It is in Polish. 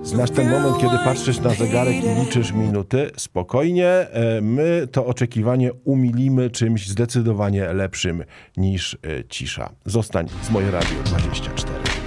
Znasz ten moment, kiedy patrzysz na zegarek i liczysz minuty? Spokojnie, my to oczekiwanie umilimy czymś zdecydowanie lepszym niż cisza. Zostań z Moje Radio 24.